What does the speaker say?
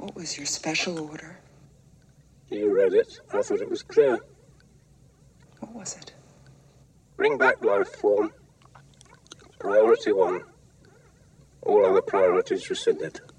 What was your special order? You read it. I thought it was clear. What was it? Bring back life form. Priority 1. All other priorities rescinded.